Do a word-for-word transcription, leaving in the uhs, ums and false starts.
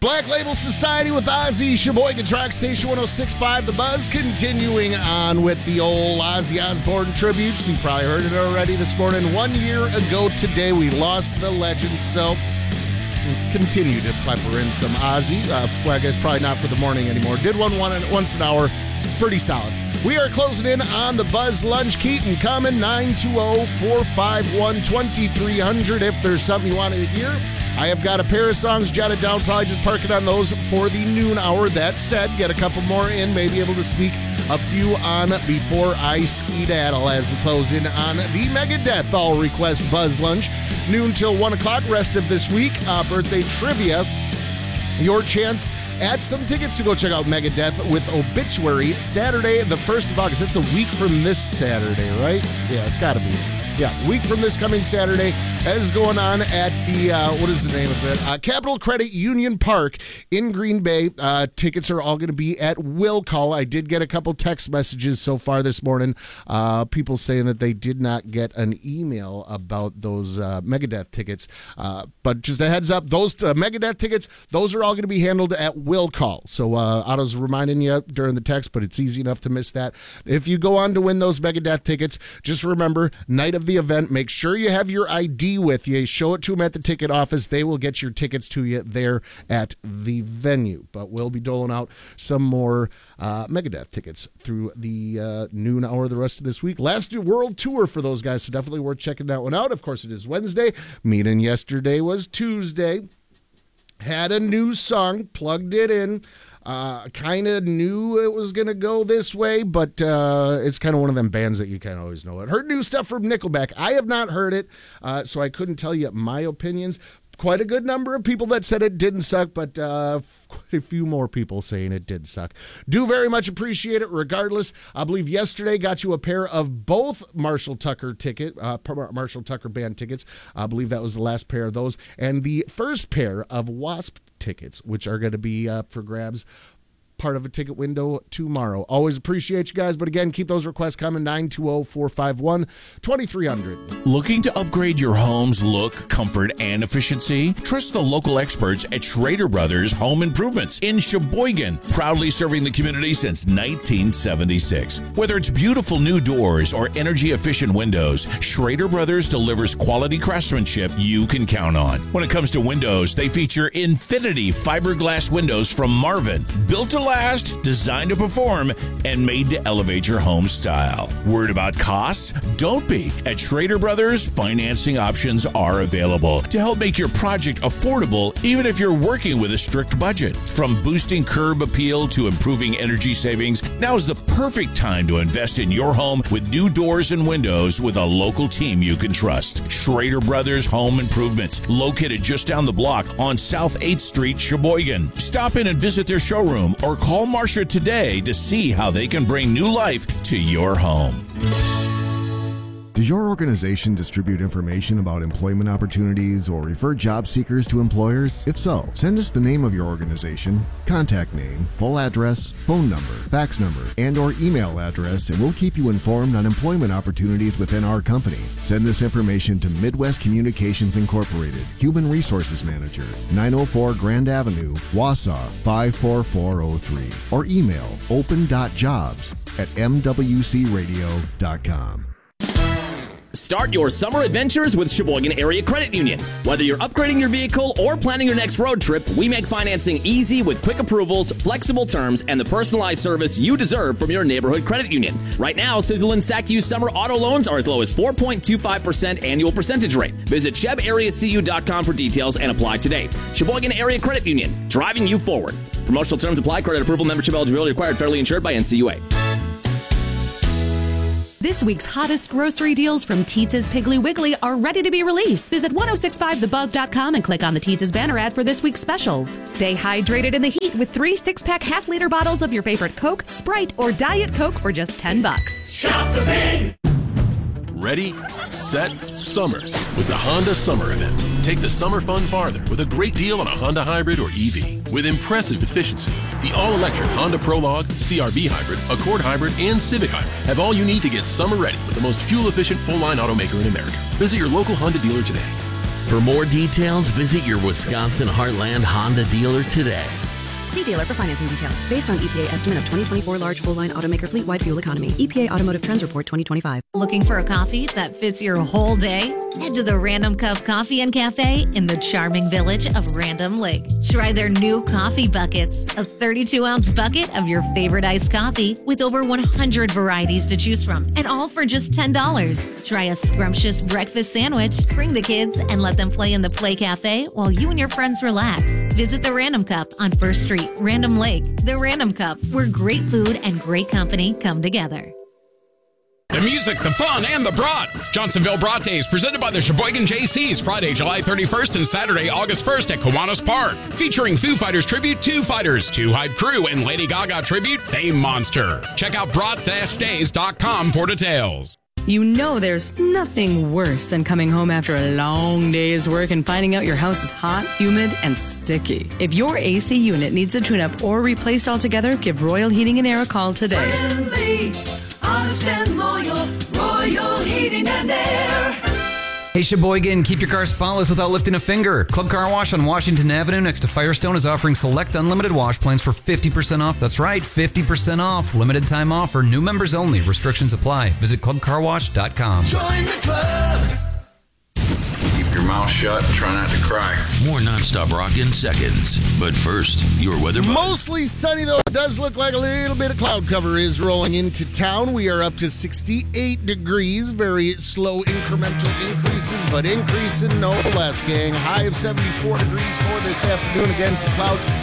Black Label Society with Ozzy, Sheboygan Track Station one oh six point five The Buzz, continuing on with the old Ozzy Osbourne tributes. You probably heard it already this morning. One year ago today, we lost the legend, so we'll continue to pepper in some Ozzy. Uh, well, I guess probably not for the morning anymore. Did one, one once an hour. It's pretty solid. We are closing in on the Buzz Lunch. Keaton coming, nine two zero, four five one, two three zero zero if there's something you want to hear. I have got a pair of songs jotted down, probably just park it on those for the noon hour. That said, get a couple more in, maybe able to sneak a few on before I skedaddle as we close in on the Megadeth All Request Buzz Lunch. Noon till one o'clock, rest of this week, uh, birthday trivia. Your chance at some tickets to go check out Megadeth with Obituary Saturday, the first of August. That's a week from this Saturday, right? Yeah, it's got to be. Yeah, week from this coming Saturday. That is going on at the, uh, what is the name of it? Uh, Capital Credit Union Park in Green Bay. Uh, tickets are all going to be at Will Call. I did get a couple text messages so far this morning. Uh, people saying that they did not get an email about those uh, Megadeth tickets. Uh, but just a heads up, those uh, Megadeth tickets, those are all going to be handled at Will Call. So uh, Otto's reminding you during the text, but it's easy enough to miss that. If you go on to win those Megadeth tickets, just remember, night of the event, make sure you have your I D with you. Show it to them at the ticket office. They will get your tickets to you there at the venue. But we'll be doling out some more uh, Megadeth tickets through the uh, noon hour the rest of this week. Last world tour for those guys, so definitely worth checking that one out. Of course, it is Wednesday. Meeting yesterday was Tuesday. Had a new song, plugged it in. Uh, kind of knew it was going to go this way, but uh, it's kind of one of them bands that you kind of always know it. Heard new stuff from Nickelback. I have not heard it, uh, so I couldn't tell you my opinions. Quite a good number of people that said it didn't suck, but uh, quite a few more people saying it did suck. Do very much appreciate it regardless. I believe yesterday got you a pair of both Marshall Tucker ticket, uh, Marshall Tucker band tickets. I believe that was the last pair of those. And the first pair of Wasp tickets, which are going to be up for grabs, part of a ticket window tomorrow. Always appreciate you guys, but again, keep those requests coming, nine two zero, four five one, two three zero zero. Looking to upgrade your home's look, comfort, and efficiency? Trust the local experts at Schrader Brothers Home Improvements in Sheboygan, proudly serving the community since nineteen seventy-six. Whether it's beautiful new doors or energy-efficient windows, Schrader Brothers delivers quality craftsmanship you can count on. When it comes to windows, they feature Infinity fiberglass windows from Marvin, built to last, designed to perform, and made to elevate your home style. Worried about costs? Don't be. At Schrader Brothers, financing options are available to help make your project affordable, even if you're working with a strict budget. From boosting curb appeal to improving energy savings, now is the perfect time to invest in your home with new doors and windows with a local team you can trust. Schrader Brothers Home Improvement, located just down the block on South eighth Street, Sheboygan. Stop in and visit their showroom or call Marcia today to see how they can bring new life to your home. Does your organization distribute information about employment opportunities or refer job seekers to employers? If so, send us the name of your organization, contact name, full address, phone number, fax number, and or email address, and we'll keep you informed on employment opportunities within our company. Send this information to Midwest Communications Incorporated, Human Resources Manager, nine oh four Grand Avenue, Wausau, five four four oh three, or email open dot jobs at m w c radio dot com. Start your summer adventures with Sheboygan Area Credit Union. Whether you're upgrading your vehicle or planning your next road trip, we make financing easy with quick approvals, flexible terms, and the personalized service you deserve from your neighborhood credit union. Right now, Sizzle and S A C U summer auto loans are as low as four point two five percent annual percentage rate. Visit sheb area c u dot com for details and apply today. Sheboygan Area Credit Union, driving you forward. Promotional terms apply. Credit approval, membership eligibility required. Federally insured by N C U A. This week's hottest grocery deals from Teetz's Piggly Wiggly are ready to be released. Visit ten sixty-five the buzz dot com and click on the Teetz's banner ad for this week's specials. Stay hydrated in the heat with three six-pack half-liter bottles of your favorite Coke, Sprite, or Diet Coke for just ten bucks. Shop the Pig! Ready, set, summer with the Honda Summer Event. Take the summer fun farther with a great deal on a Honda Hybrid or E V. With impressive efficiency, the all-electric Honda Prologue, C R V Hybrid, Accord Hybrid, and Civic Hybrid have all you need to get summer ready with the most fuel-efficient full-line automaker in America. Visit your local Honda dealer today. For more details, visit your Wisconsin Heartland Honda dealer today. See dealer for financing details. Based on E P A estimate of twenty twenty-four large full-line automaker fleet-wide fuel economy. E P A Automotive Trends Report twenty twenty-five. Looking for a coffee that fits your whole day? Head to the Random Cup Coffee and Cafe in the charming village of Random Lake. Try their new coffee buckets, a thirty-two ounce bucket of your favorite iced coffee with over one hundred varieties to choose from, and all for just ten dollars. Try a scrumptious breakfast sandwich, bring the kids, and let them play in the Play Cafe while you and your friends relax. Visit the Random Cup on First Street, Random Lake. The Random Cup, where great food and great company come together. The music, the fun, and the brats. Johnsonville Brat Days, presented by the Sheboygan J Cs, Friday, July thirty-first and Saturday, August first at Kiwanis Park. Featuring Foo Fighters tribute, Two Fighters, Two Hype Crew, and Lady Gaga tribute, Fame Monster. Check out brat days dot com for details. You know there's nothing worse than coming home after a long day's work and finding out your house is hot, humid, and sticky. If your A C unit needs a tune-up or replaced altogether, give Royal Heating and Air a call today. Friendly, honest and loyal, Royal Heating and Air. Hey Sheboygan, keep your car spotless without lifting a finger. Club Car Wash on Washington Avenue next to Firestone is offering select unlimited wash plans for fifty percent off. That's right, fifty percent off. Limited time offer, new members only. Restrictions apply. Visit club car wash dot com. Join the club. Keep your mouth shut and try not to cry. More nonstop rock in seconds. But first, your weather. Mostly sunny, though. It does look like a little bit of cloud cover is rolling into town. We are up to sixty-eight degrees. Very slow incremental increases, but increasing no less, gang. High of seventy-four degrees for this afternoon. Again, some clouds